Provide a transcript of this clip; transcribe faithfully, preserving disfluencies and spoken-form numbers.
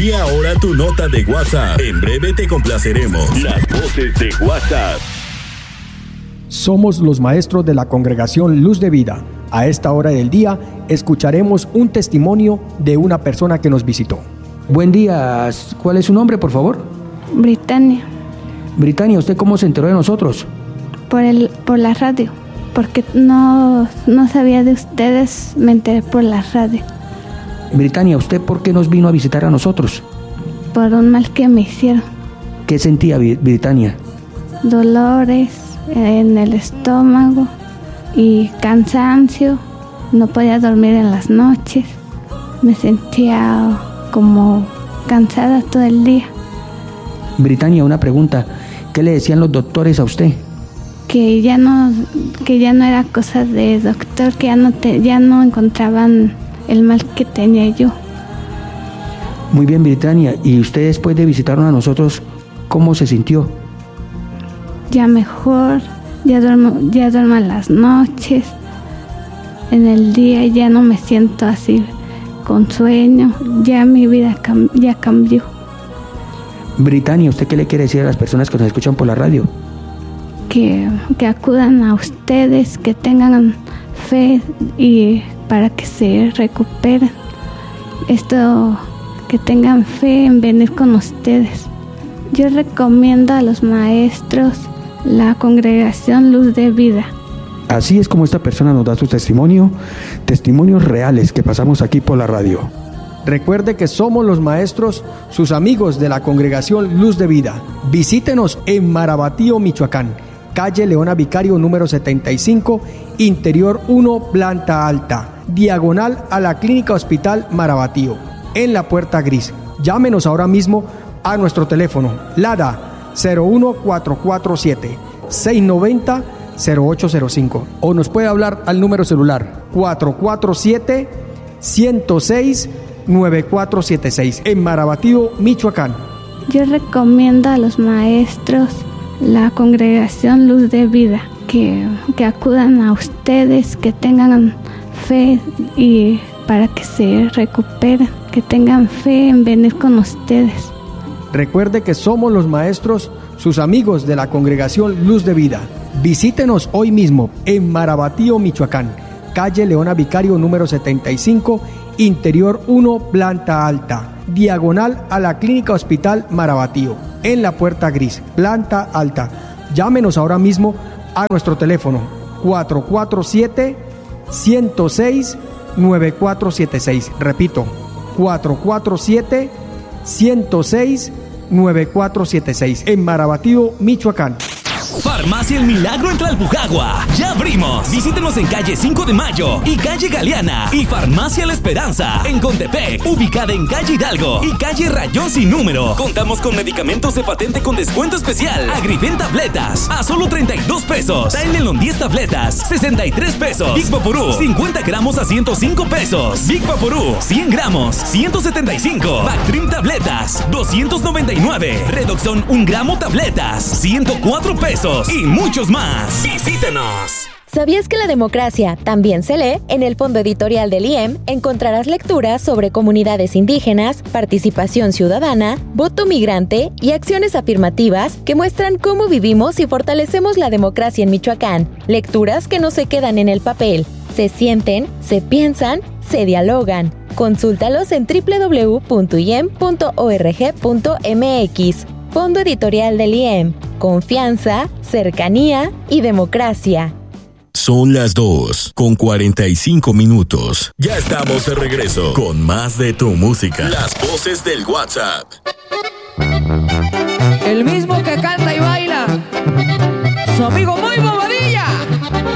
Envía ahora tu nota de WhatsApp. En breve te complaceremos. Las voces de WhatsApp. Somos los maestros de la Congregación Luz de Vida. A esta hora del día escucharemos un testimonio de una persona que nos visitó. Buen día. ¿Cuál es su nombre, por favor? Brittania. Brittania, ¿usted cómo se enteró de nosotros? Por el, por la radio. Porque no, no sabía de ustedes, me enteré por la radio. Brittania, ¿usted por qué nos vino a visitar a nosotros? Por un mal que me hicieron. ¿Qué sentía, Brittania? Dolores en el estómago y cansancio. No podía dormir en las noches. Me sentía como cansada todo el día. Brittania, una pregunta. ¿Qué le decían los doctores a usted? Que ya no, que ya no era cosa de doctor, que ya no, te, ya no encontraban el mal que tenía yo. Muy bien, Brittania. ¿Y usted después de visitarnos a nosotros, cómo se sintió? Ya mejor, ya duermo, ya duermo en las noches. En el día ya no me siento así con sueño. Ya mi vida cam- ya cambió. Brittania, ¿usted qué le quiere decir a las personas que nos escuchan por la radio? Que, que acudan a ustedes, que tengan fe y para que se recuperen. Esto, que tengan fe en venir con ustedes. Yo recomiendo a los maestros la Congregación Luz de Vida. Así es como esta persona nos da su testimonio, testimonios reales que pasamos aquí por la radio. Recuerde que somos los maestros, sus amigos de la Congregación Luz de Vida. Visítenos en Marabatío, Michoacán, calle Leona Vicario número setenta y cinco, interior uno, planta alta, diagonal a la Clínica Hospital Marabatío, en la puerta gris. Llámenos ahora mismo a nuestro teléfono LADA cero uno cuatro cuatro siete, seis nueve cero, cero ocho cero cinco o nos puede hablar al número celular cuatro cuatro siete, uno cero seis, nueve cuatro siete seis en Marabatío, Michoacán. Yo recomiendo a los maestros la Congregación Luz de Vida, que, que acudan a ustedes, que tengan fe y para que se recuperen, que tengan fe en venir con ustedes. Recuerde que somos los maestros, sus amigos de la Congregación Luz de Vida. Visítenos hoy mismo en Marabatío, Michoacán, calle Leona Vicario número setenta y cinco, interior uno, planta alta, diagonal a la Clínica Hospital Marabatío, en la puerta gris, planta alta. Llámenos ahora mismo a nuestro teléfono cuatro cuatro siete, uno cero seis, nueve cuatro siete seis. Repito, cuatro cuatro siete, uno cero seis, nueve cuatro siete seis en Marabatío, Michoacán. Farmacia El Milagro en Tlalpujagua. Ya abrimos. Visítenos en calle cinco de Mayo y calle Galeana. Y Farmacia La Esperanza en Contepec, ubicada en calle Hidalgo y calle Rayón Sin Número. Contamos con medicamentos de patente con descuento especial. Agrifen tabletas a solo treinta y dos pesos. Tylenol diez tabletas, sesenta y tres pesos. Big Vaporú, cincuenta gramos a ciento cinco pesos. Big Vaporú, cien gramos, ciento setenta y cinco. Bactrim tabletas, doscientos noventa y nueve. Redoxon un gramo tabletas, ciento cuatro pesos. Y muchos más. Visítenos. ¿Sabías que la democracia también se lee? En el fondo editorial del I E M encontrarás lecturas sobre comunidades indígenas, participación ciudadana, voto migrante y acciones afirmativas que muestran cómo vivimos y fortalecemos la democracia en Michoacán. Lecturas que no se quedan en el papel, se sienten, se piensan, se dialogan. Consúltalos en doble u doble u doble u punto i e m punto org punto m x. Fondo Editorial del I E M. Confianza, cercanía y democracia. Son las dos con cuarenta y cinco minutos. Ya estamos de regreso con más de tu música. Las voces del WhatsApp.